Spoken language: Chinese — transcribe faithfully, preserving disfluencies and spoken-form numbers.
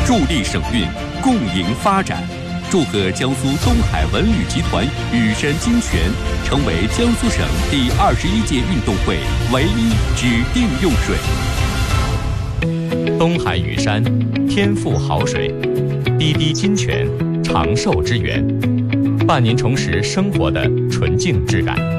助力省运，共赢发展。祝贺江苏东海文旅集团雨山金泉成为江苏省第二十一届运动会唯一指定用水。 东海雨山，天赋好水；滴滴金泉，长寿之源，伴您重拾生活的纯净质感。